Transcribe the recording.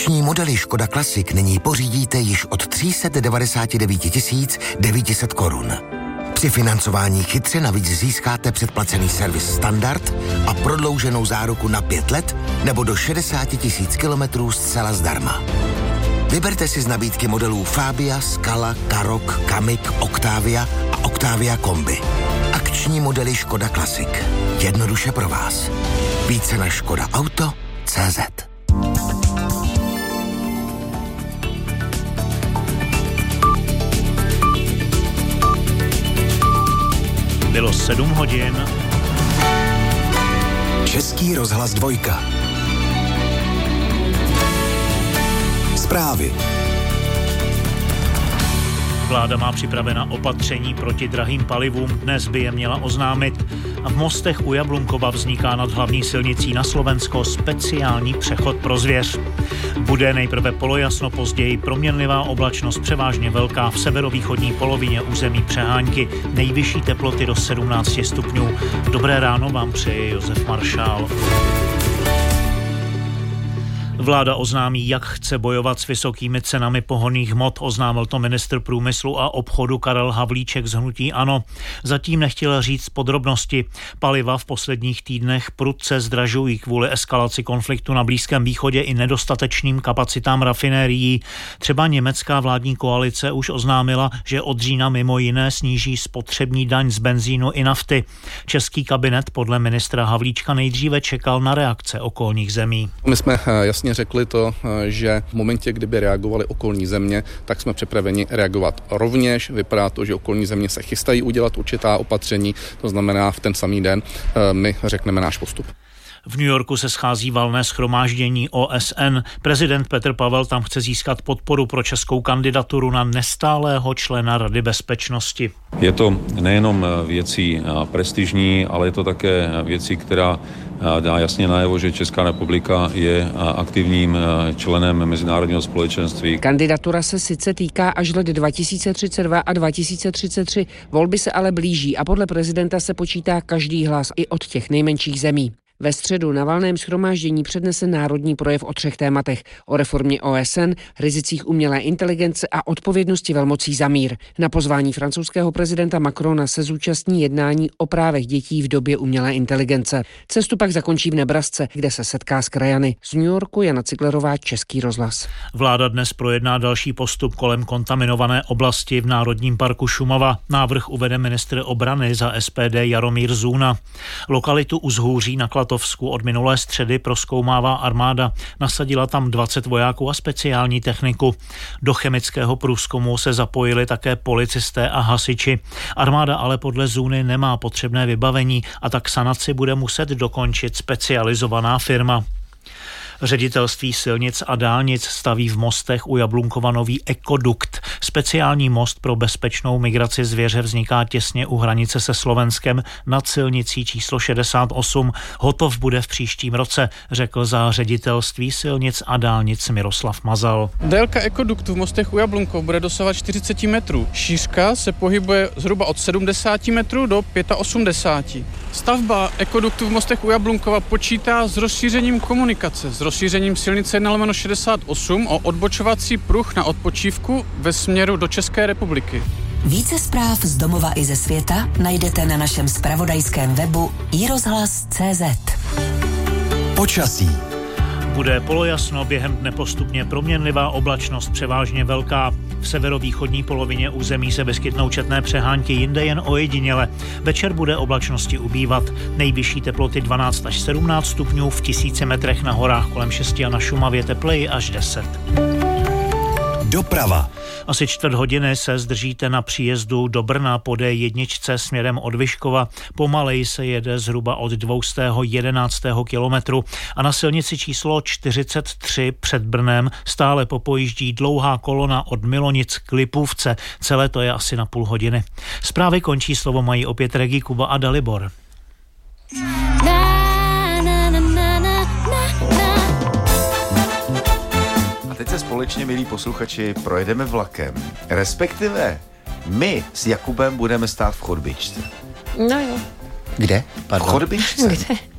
Akční modely Škoda Classic nyní pořídíte již od 399 900 korun. Při financování chytře navíc získáte předplacený servis standard a prodlouženou záruku na 5 let nebo do 60 000 kilometrů zcela zdarma. Vyberte si z nabídky modelů Fabia, Scala, Karoq, Kamiq, Octavia a Octavia Kombi. Akční modely Škoda Classic. Jednoduše pro vás. Více na škodaauto.cz. Bylo 7 hodin. Český rozhlas 2. Zprávy. Vláda má připravena opatření proti drahým palivům, dnes by je měla oznámit. A v Mostech u Jablunkova vzniká nad hlavní silnicí na Slovensko speciální přechod pro zvěř. Bude nejprve polojasno, později proměnlivá oblačnost, převážně velká v severovýchodní polovině území Přehánky. Nejvyšší teploty do 17 stupňů. Dobré ráno vám přeje Josef Maršál. Vláda oznámí, jak chce bojovat s vysokými cenami pohonných hmot, oznámil to ministr průmyslu a obchodu Karel Havlíček z hnutí ANO. Zatím nechtěl říct podrobnosti. Paliva v posledních týdnech prudce zdražují kvůli eskalaci konfliktu na Blízkém východě i nedostatečným kapacitám rafinérií. Třeba německá vládní koalice už oznámila, že od října mimo jiné sníží spotřební daň z benzínu i nafty. Český kabinet podle ministra Havlíčka nejdříve čekal na reakce okolních zemí. My jsme jasně řekli to, že v momentě, kdyby reagovali okolní země, tak jsme připraveni reagovat rovněž. Vypadá to, že okolní země se chystají udělat určitá opatření, to znamená v ten samý den my řekneme náš postup. V New Yorku se schází valné shromáždění OSN. Prezident Petr Pavel tam chce získat podporu pro českou kandidaturu na nestálého člena Rady bezpečnosti. Je to nejenom věcí prestižní, ale je to také věcí, která dá jasně najevo, že Česká republika je aktivním členem mezinárodního společenství. Kandidatura se sice týká až let 2032 a 2033, volby se ale blíží a podle prezidenta se počítá každý hlas i od těch nejmenších zemí. Ve středu na valném shromáždění přednese národní projev o 3 tématech. O reformě OSN, rizicích umělé inteligence a odpovědnosti velmocí za mír. Na pozvání francouzského prezidenta Macrona se zúčastní jednání o právech dětí v době umělé inteligence. Cestu pak zakončí v Nebrasce, kde se setká s krajany. Z New Yorku Jana Ciglerová, Český rozhlas. Vláda dnes projedná další postup kolem kontaminované oblasti v Národním parku Šumava. Návrh uvede ministr obrany za SPD Jaromír Zůna. Lokalitu Uzhůří na Klatovsku od minulé středy prozkoumává armáda. Nasadila tam 20 vojáků a speciální techniku. Do chemického průzkumu se zapojili také policisté a hasiči. Armáda ale podle Zůny nemá potřebné vybavení a tak sanaci bude muset dokončit specializovaná firma. Ředitelství silnic a dálnic staví v Mostech u Jablunkova nový ekodukt. Speciální most pro bezpečnou migraci zvěře vzniká těsně u hranice se Slovenskem nad silnicí číslo 68. Hotov bude v příštím roce, řekl za ředitelství silnic a dálnic Miroslav Mazal. Délka ekoduktu v Mostech u Jablunkov bude dosahovat 40 metrů. Šířka se pohybuje zhruba od 70 metrů do 85. Stavba ekoduktu v Mostech u Jablunkova počítá s rozšířením komunikace, s rozšířením silnice 1/68 o odbočovací pruh na odpočívku ve směru do České republiky. Více zpráv z domova i ze světa najdete na našem zpravodajském webu iRozhlas.cz. Počasí. Bude polojasno, během dne postupně proměnlivá oblačnost, převážně velká. V severovýchodní polovině území se vyskytnou četné přehánky, jinde jen ojediněle. Večer bude oblačnosti ubývat. Nejvyšší teploty 12 až 17 stupňů, v 1000 metrech na horách kolem 6 a na Šumavě tepleji až 10. Doprava. Asi 4 hodiny se zdržíte na příjezdu do Brna po D1 směrem od Vyškova. Pomaleji se jede zhruba od 211. kilometru a na silnici číslo 43 před Brnem stále popojíždí dlouhá kolona od Milonic k Lipůvce. Celé to je asi na půl hodiny. Zprávy končí, slovo mají opět Regi, Kuba a Dalibor. Teď se společně, milí posluchači, projedeme vlakem. Respektive my s Jakubem budeme stát v chodbičce. No jo. Kde? V chodbičce. Kde?